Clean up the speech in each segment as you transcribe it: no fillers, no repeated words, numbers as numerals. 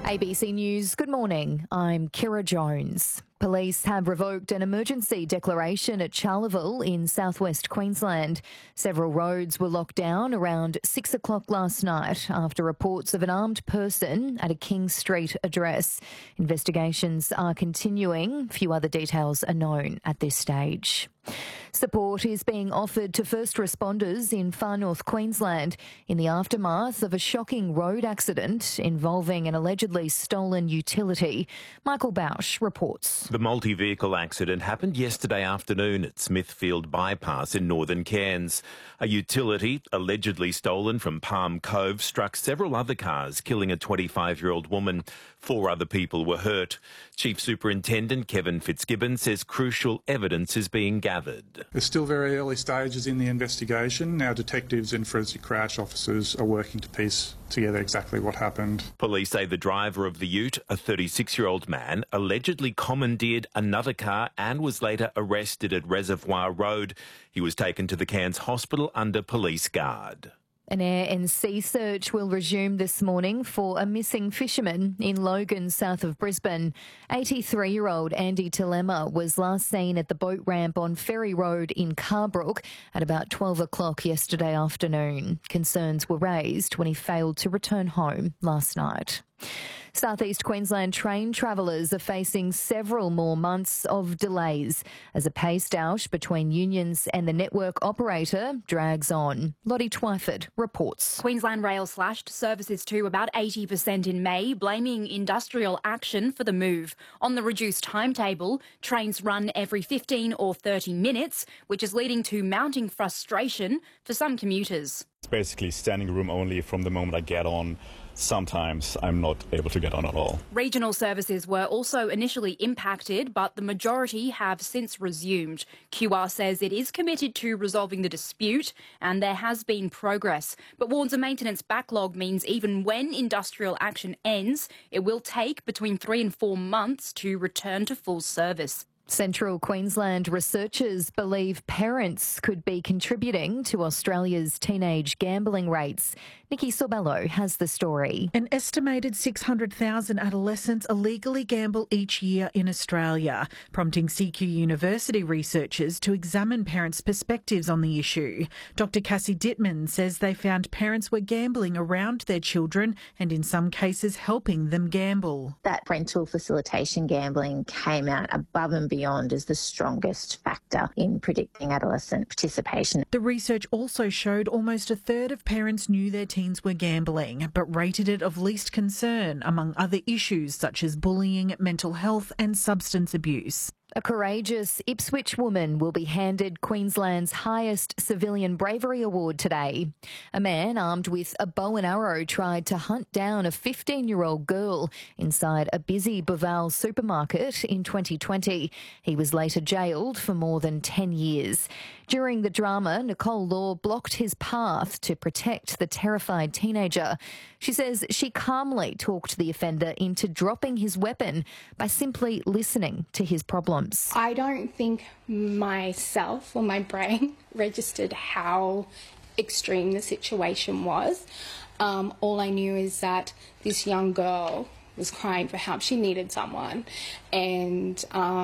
ABC News, good morning. I'm Kira Jones. Police have revoked an emergency declaration at Charleville in southwest Queensland. Several roads were locked down around 6 o'clock last night after reports of an armed person at a King Street address. Investigations are continuing. Few other details are known at this stage. Support is being offered to first responders in far north Queensland in the aftermath of a shocking road accident involving an allegedly stolen utility. Michael Bausch reports. The multi-vehicle accident happened yesterday afternoon at Smithfield Bypass in northern Cairns. A utility, allegedly stolen from Palm Cove, struck several other cars, killing a 25-year-old woman. 4 other people were hurt. Chief Superintendent Kevin Fitzgibbon says crucial evidence is being gathered. It's still very early stages in the investigation. Our detectives and forensic crash officers are working to piece together exactly what happened. Police say the driver of the ute, a 36-year-old man, allegedly commandeered another car and was later arrested at Reservoir Road. He was taken to the Cairns Hospital under police guard. An air and sea search will resume this morning for a missing fisherman in Logan, south of Brisbane. 83-year-old Andy Telema was last seen at the boat ramp on Ferry Road in Carbrook at about 12 o'clock yesterday afternoon. Concerns were raised when he failed to return home last night. Southeast Queensland train travellers are facing several more months of delays as a pay stoush between unions and the network operator drags on. Lottie Twyford reports. Queensland Rail slashed services to about 80% in May, blaming industrial action for the move. On the reduced timetable, trains run every 15 or 30 minutes, which is leading to mounting frustration for some commuters. It's basically standing room only from the moment I get on. Sometimes I'm not able to get on at all. Regional services were also initially impacted, but the majority have since resumed. QR says it is committed to resolving the dispute and there has been progress, but warns a maintenance backlog means even when industrial action ends, it will take between 3 and 4 months to return to full service. Central Queensland researchers believe parents could be contributing to Australia's teenage gambling rates. Nikki Sorbello has the story. An estimated 600,000 adolescents illegally gamble each year in Australia, prompting CQ University researchers to examine parents' perspectives on the issue. Dr Cassie Dittman says they found parents were gambling around their children and in some cases helping them gamble. That parental facilitation gambling came out above and beyond as the strongest factor in predicting adolescent participation. The research also showed almost a third of parents knew their teens were gambling, but rated it of least concern among other issues such as bullying, mental health and substance abuse. A courageous Ipswich woman will be handed Queensland's highest civilian bravery award today. A man armed with a bow and arrow tried to hunt down a 15-year-old girl inside a busy Boval supermarket in 2020. He was later jailed for more than 10 years. During the drama, Nicole Law blocked his path to protect the terrified teenager. She says she calmly talked the offender into dropping his weapon by simply listening to his problems. I don't think myself or my brain registered how extreme the situation was. All I knew is that this young girl was crying for help. She needed someone, and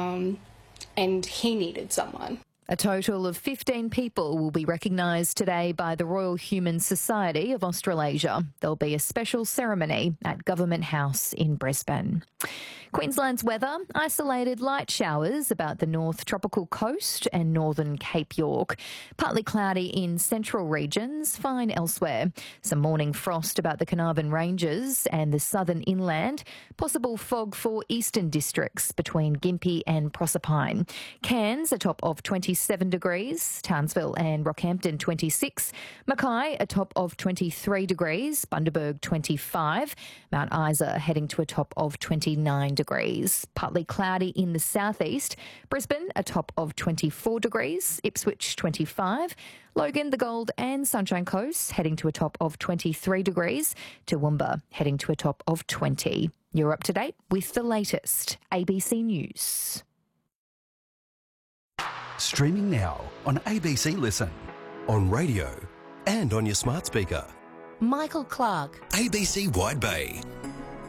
he needed someone. A total of 15 people will be recognised today by the Royal Human Society of Australasia. There'll be a special ceremony at Government House in Brisbane. Queensland's weather, isolated light showers about the north tropical coast and northern Cape York. Partly cloudy in central regions, fine elsewhere. Some morning frost about the Carnarvon Ranges and the southern inland. Possible fog for eastern districts between Gympie and Proserpine. Cairns, a top of 27 degrees. Townsville and Rockhampton, 26. Mackay, a top of 23 degrees. Bundaberg, 25. Mount Isa heading to a top of 29 degrees. Partly cloudy in the southeast. Brisbane, a top of 24 degrees. Ipswich, 25. Logan, the Gold and Sunshine Coast heading to a top of 23 degrees. Toowoomba heading to a top of 20. You're up to date with the latest ABC News. Streaming now on ABC Listen, on radio and on your smart speaker. Michael Clark. ABC Wide Bay.